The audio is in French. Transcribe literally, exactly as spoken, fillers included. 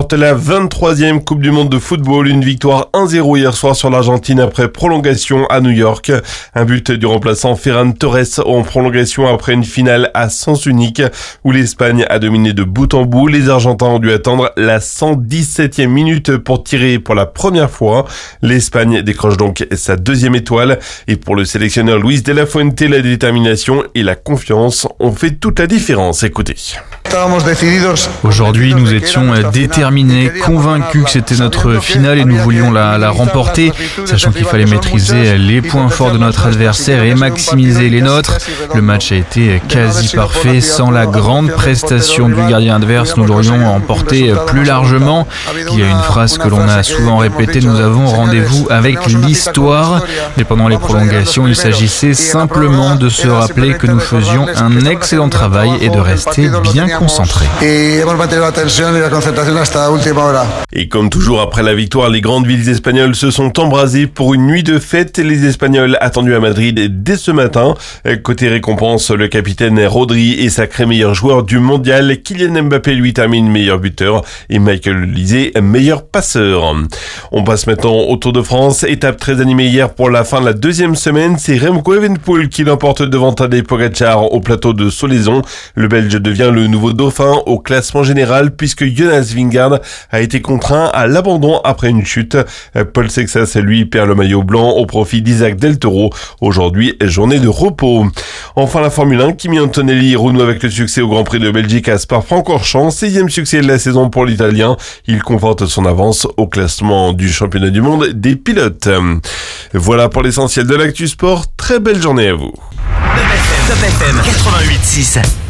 remporte la vingt-troisième Coupe du Monde de football. Une victoire un zéro hier soir sur l'Argentine après prolongation à New York. Un but du remplaçant Ferran Torres en prolongation après une finale à sens unique où l'Espagne a dominé de bout en bout. Les Argentins ont dû attendre la cent dix-septième minute pour tirer pour la première fois. L'Espagne décroche donc sa deuxième étoile. Et pour le sélectionneur Luis de la Fuente, la détermination et la confiance ont fait toute la différence. Écoutez. Aujourd'hui, nous étions déterminés, convaincus que c'était notre finale et nous voulions la, la remporter, sachant qu'il fallait maîtriser les points forts de notre adversaire et maximiser les nôtres. Le match a été quasi parfait. Sans la grande prestation du gardien adverse, nous l'aurions emporté plus largement. Il y a une phrase que l'on a souvent répétée, nous avons rendez-vous avec l'histoire. Mais pendant les prolongations, il s'agissait simplement de se rappeler que nous faisions un excellent travail et de rester bien concentrés. Et comme toujours après la victoire, les grandes villes espagnoles se sont embrasées pour une nuit de fête. Les Espagnols attendus à Madrid dès ce matin. Côté récompense, le capitaine Rodri est sacré meilleur joueur du mondial. Kylian Mbappé lui termine meilleur buteur et Michael Olise meilleur passeur. On passe maintenant au Tour de France. Étape très animée hier pour la fin de la deuxième semaine. C'est Remco Evenepoel qui l'emporte devant Tadej Pogačar au plateau de Solaizon. Le Belge devient le nouveau dauphin au classement général puisque Jonas Vingegaard a été contraint à l'abandon après une chute. Paul Sexas, lui, perd le maillot blanc au profit d'Isaac Del Toro. Aujourd'hui, journée de repos. Enfin, la Formule un, Kimi Antonelli renoue avec le succès au Grand Prix de Belgique à Spa-Francorchamps. Sixième succès de la saison pour l'Italien. Il conforte son avance au classement du championnat du monde des pilotes. Voilà pour l'essentiel de l'actu sport. Très belle journée à vous. Top F M quatre-vingt-huit six.